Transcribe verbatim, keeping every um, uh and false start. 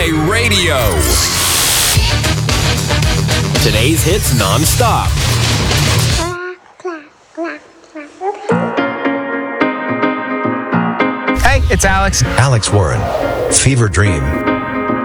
Play Radio. Today's hits non-stop. Hey, it's Alex. Alex Warren, Fever Dream.